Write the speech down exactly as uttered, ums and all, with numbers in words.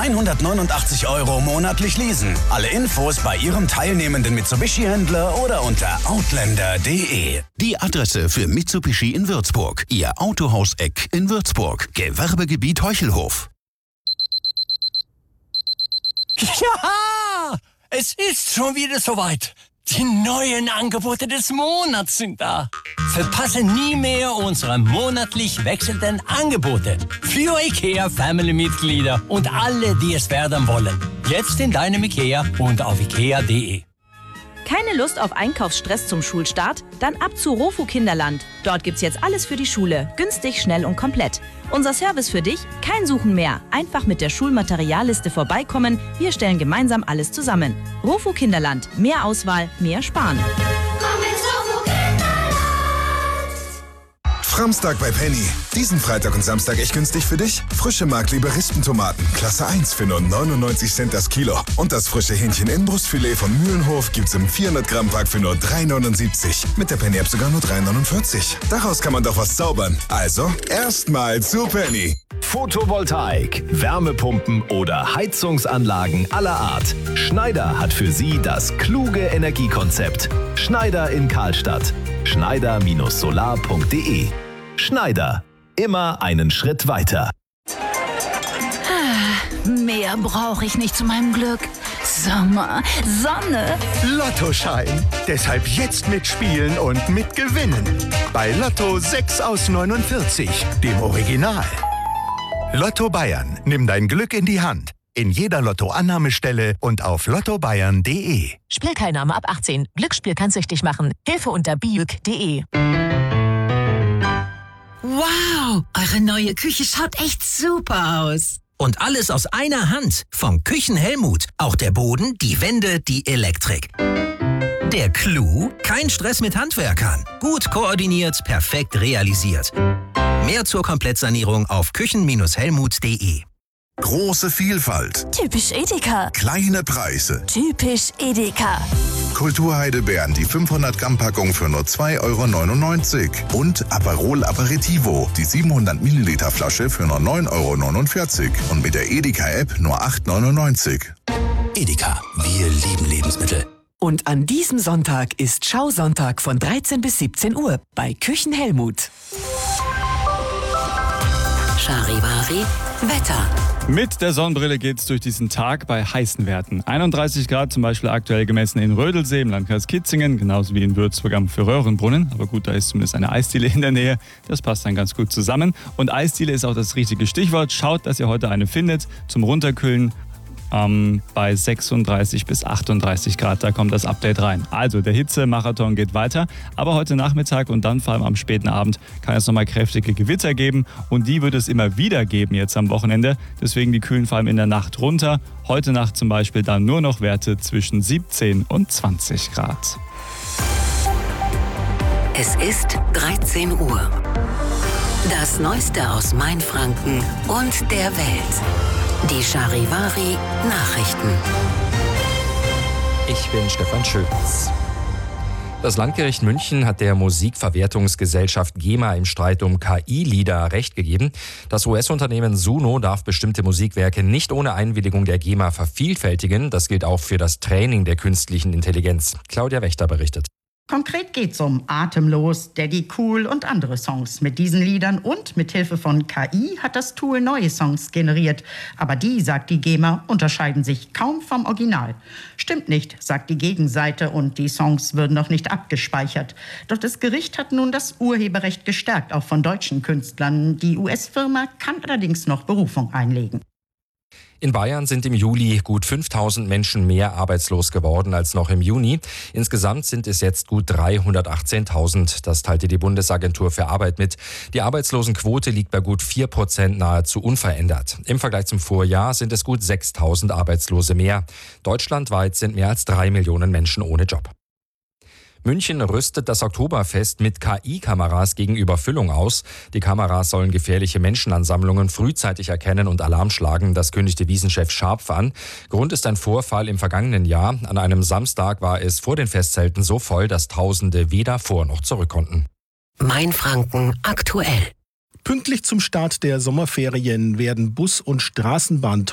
hundertneunundachtzig Euro monatlich leasen. Alle Infos bei Ihrem teilnehmenden Mitsubishi-Händler oder unter outlander punkt de. Die Adresse für Mitsubishi in Würzburg. Ihr Autohaus-Eck in Würzburg. Gewerbegebiet Heuchelhof. Ja, es ist schon wieder soweit. Die neuen Angebote des Monats sind da. Verpasse nie mehr unsere monatlich wechselnden Angebote für IKEA-Family-Mitglieder und alle, die es werden wollen. Jetzt in deinem IKEA und auf ikea punkt de. Keine Lust auf Einkaufsstress zum Schulstart? Dann ab zu Rofu Kinderland. Dort gibt's jetzt alles für die Schule. Günstig, schnell und komplett. Unser Service für dich? Kein Suchen mehr. Einfach mit der Schulmaterialliste vorbeikommen. Wir stellen gemeinsam alles zusammen. Rofu Kinderland. Mehr Auswahl, mehr Sparen. Framstag bei Penny. Diesen Freitag und Samstag echt günstig für dich? Frische Markliebe Rispentomaten, Klasse eins für nur neunundneunzig Cent das Kilo. Und das frische Hähnchen Inbrustfilet von Mühlenhof gibt's im vierhundert Gramm Pack für nur drei neunundsiebzig. Mit der Penny App sogar nur drei neunundvierzig. Daraus kann man doch was zaubern. Also, erstmal zu Penny. Photovoltaik, Wärmepumpen oder Heizungsanlagen aller Art. Schneider hat für Sie das kluge Energiekonzept. Schneider in Karlstadt. Schneider Solar punkt de. Schneider. Immer einen Schritt weiter. Mehr brauche ich nicht zu meinem Glück. Sommer, Sonne. Lottoschein. Deshalb jetzt mitspielen und mitgewinnen. Bei Lotto sechs aus neunundvierzig, dem Original. Lotto Bayern. Nimm dein Glück in die Hand. In jeder Lotto-Annahmestelle und auf lotto bayern punkt de. Spielteilnahme ab achtzehn. Glücksspiel kann süchtig machen. Hilfe unter biüg punkt de. Wow, eure neue Küche schaut echt super aus. Und alles aus einer Hand. Vom Küchen-Helmut. Auch der Boden, die Wände, die Elektrik. Der Clou? Kein Stress mit Handwerkern. Gut koordiniert, perfekt realisiert. Mehr zur Komplettsanierung auf küchen Helmut punkt de. Große Vielfalt. Typisch Edeka. Kleine Preise. Typisch Edeka. Kulturheidelbeeren, die fünfhundert Gramm Packung für nur zwei Euro neunundneunzig. Und Aperol Aperitivo, die siebenhundert Milliliter Flasche für nur neun Euro neunundvierzig. Und mit der Edeka-App nur acht Euro neunundneunzig. Edeka, wir lieben Lebensmittel. Und an diesem Sonntag ist Schausonntag von dreizehn bis siebzehn Uhr bei Küchen Helmut. Charivari, Wetter. Mit der Sonnenbrille geht's durch diesen Tag bei heißen Werten. einunddreißig Grad zum Beispiel aktuell gemessen in Rödelsee im Landkreis Kitzingen, genauso wie in Würzburg am Füröhrenbrunnen. Aber gut, da ist zumindest eine Eisdiele in der Nähe. Das passt dann ganz gut zusammen. Und Eisdiele ist auch das richtige Stichwort. Schaut, dass ihr heute eine findet zum Runterkühlen. Ähm, bei sechsunddreißig bis achtunddreißig Grad, da kommt das Update rein. Also der Hitzemarathon geht weiter, aber heute Nachmittag und dann vor allem am späten Abend kann es nochmal kräftige Gewitter geben und die wird es immer wieder geben jetzt am Wochenende. Deswegen die kühlen vor allem in der Nacht runter. Heute Nacht zum Beispiel dann nur noch Werte zwischen siebzehn und zwanzig Grad. Es ist dreizehn Uhr. Das Neueste aus Mainfranken und der Welt. Die Charivari Nachrichten. Ich bin Stefan Schöpitz. Das Landgericht München hat der Musikverwertungsgesellschaft GEMA im Streit um K I-Lieder Recht gegeben. Das U S-Unternehmen Suno darf bestimmte Musikwerke nicht ohne Einwilligung der GEMA vervielfältigen. Das gilt auch für das Training der künstlichen Intelligenz. Claudia Wächter berichtet. Konkret geht's um Atemlos, Daddy Cool und andere Songs. Mit diesen Liedern und mit Hilfe von K I hat das Tool neue Songs generiert. Aber die, sagt die GEMA, unterscheiden sich kaum vom Original. Stimmt nicht, sagt die Gegenseite, und die Songs würden noch nicht abgespeichert. Doch das Gericht hat nun das Urheberrecht gestärkt, auch von deutschen Künstlern. Die U S-Firma kann allerdings noch Berufung einlegen. In Bayern sind im Juli gut fünftausend Menschen mehr arbeitslos geworden als noch im Juni. Insgesamt sind es jetzt gut dreihundertachtzehntausend. Das teilte die Bundesagentur für Arbeit mit. Die Arbeitslosenquote liegt bei gut vier Prozent, nahezu unverändert. Im Vergleich zum Vorjahr sind es gut sechstausend Arbeitslose mehr. Deutschlandweit sind mehr als drei Millionen Menschen ohne Job. München rüstet das Oktoberfest mit K I-Kameras gegen Überfüllung aus. Die Kameras sollen gefährliche Menschenansammlungen frühzeitig erkennen und Alarm schlagen. Das kündigte Wiesenchef Scharpf an. Grund ist ein Vorfall im vergangenen Jahr. An einem Samstag war es vor den Festzelten so voll, dass Tausende weder vor noch zurück konnten. Mainfranken aktuell. Pünktlich zum Start der Sommerferien werden Bus- und Straßenbahn